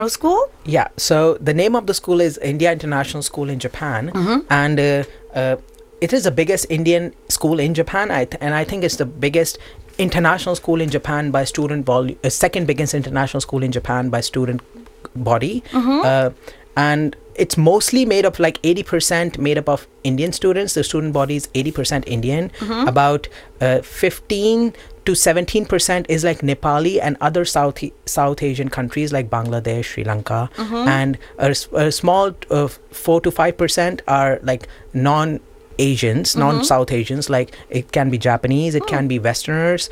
school? Yeah, so the name of the school is India International School in Japan, and it is the biggest Indian school in Japan, and I think it's the biggest international school in Japan by student volume, second biggest international school in Japan by student body, and it's mostly made up like 80% made up of Indian students. The student body is 80% Indian. About 15 to 17% is like Nepali and other South Asian countries like Bangladesh, Sri Lanka, and a small 4 to 5% are like non-Asians, non-South Asians, like it can be Japanese, it can be Westerners,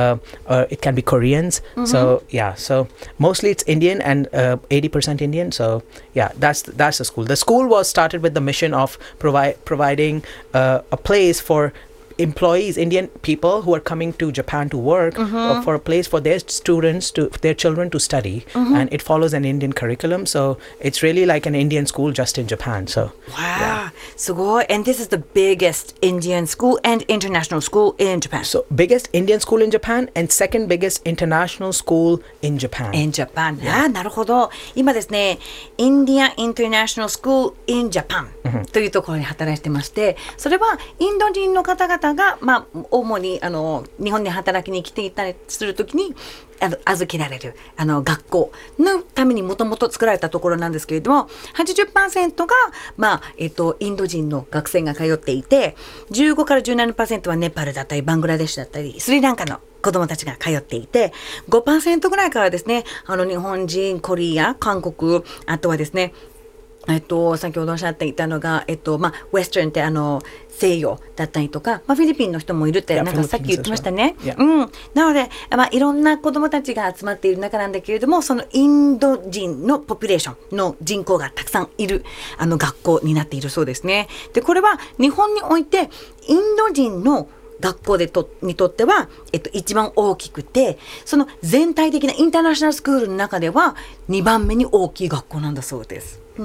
it can be Koreans. So yeah, so mostly it's Indian and 80% Indian. So yeah, that's the school. The school was started with the mission of providing a place for employees, Indian people who are coming to Japan to work, for a place for their children to study, and it follows an Indian curriculum. So it's really like an Indian school just in Japan. So wow, so go. And this is the biggest Indian school and international school in Japan. So biggest Indian school in Japan and second biggest international school in Japan. In Japan. なるほど。今ですね、India International School in Japan というところに働いてまして、それはインド人の方々が、主に日本に働きに来ていたりするときに預けられる学校のためにもともと作られたところなんですけれども、 80% が、インド人の学生が通っていて、15から 17% はネパールだったりバングラデシュだったりスリランカの子供たちが通っていて、 5% ぐらいからですね、日本人、コリア、韓国、あとはですね、先ほどおっしゃっていたのが、ウェスタンって西洋だったりとか、フィリピンの人もいるってなんかさっき言ってましたね。なので、いろんな子どもたちが集まっている中なんだけれども、そのインド人のポピュレーションの人口がたくさんいる学校になっているそうですね。で、これは日本においてインド人の学校にとっては、一番大きくて、その全体的なインターナショナルスクールの中では2番目に大きい学校なんだそうです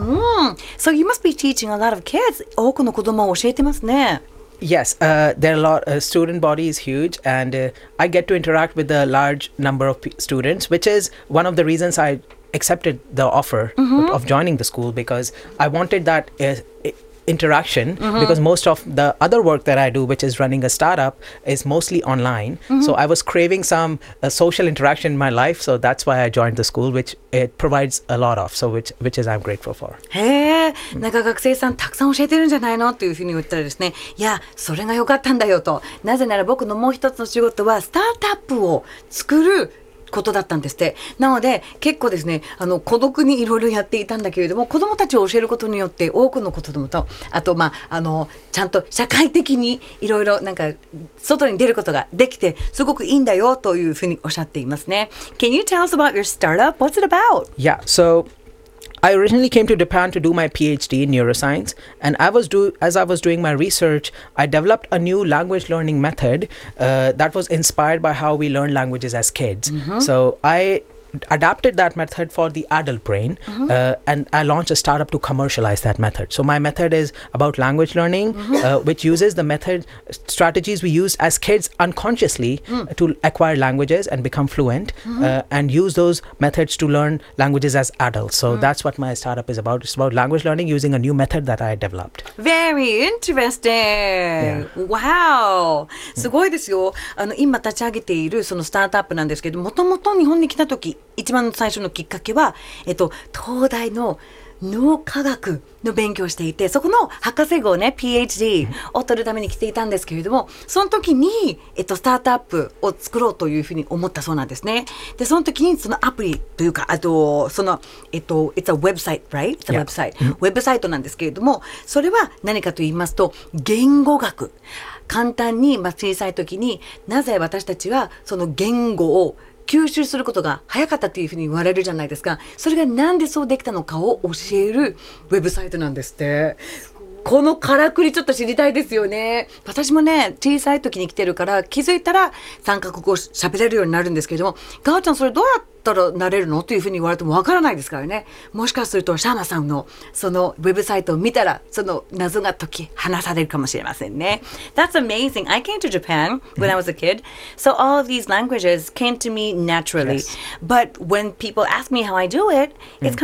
。So you must be teaching a lot of kids. 多くの子供を教えてますね。 Yes, there are a lot. Student body is huge, and I get to interact with a large number of students, which is one of the reasons I accepted the offer of joining the school, because I wanted that interaction, because most of the other work that I do, which is running a startup, is mostly online. So I was craving some social interaction in my life, so that's why I joined the school, which it provides a lot of, so which is I'm grateful for. へえ、なんか学生さんたくさん教えてるんじゃないのっていうふうに言ったらですね、いや、それが良かったんだよと。なぜなら僕のもう一つの仕事はスタートアップを作ることだったんですって。なので結構ですね、孤独にいろいろやっていたんだけれども、子どもたちを教えることによって多くの子どもと、あとちゃんと社会的にいろいろなんか外に出ることができてすごくいいんだよというふうにおっしゃっていますね。Can you tell us about your startup? What's it about? Yeah, so I originally came to Japan to do my PhD in neuroscience, and as I was doing my research, I developed a new language learning method that was inspired by how we learn languages as kids. So I adapted that method for the adult brain, and I launched a startup to commercialize that method. So my method is about language learning, which uses the method strategies we used as kids unconsciously to acquire languages and become fluent, and use those methods to learn languages as adults. So that's what my startup is about. It's about language learning using a new method that I developed. Very interesting! Wow! すごいですよ。今立ち上げているそのスタートアップなんですけど、もともと日本に来た時、一番最初のきっかけは、東大の脳科学の勉強をしていて、そこの博士号ね、PhD を取るために来ていたんですけれども、その時に、スタートアップを作ろうというふうに思ったそうなんですね。で、その時にそのアプリというか、あと、その、it's a website, right? It's a website. ウェブサイトなんですけれども、それは何かと言いますと、言語学。簡単に、小さい時になぜ私たちはその言語を吸収することが早かったというふうに言われるじゃないですか。それがなんでそうできたのかを教えるウェブサイトなんですって。すこのからくりちょっと知りたいですよね。私もね、小さい時に来てるから気づいたら3カ国語喋れるようになるんですけれども、ガオちゃんそれどうやったらなれるのというふうに言われてもわからないですからね。もしかするとシャーマさんのそのウェブサイトを見たらその謎が解き放されるかもしれませんね。That's amazing. I came to Japan when I was a kid, so all of these languages came to me naturally. But when people ask me how I do it, it's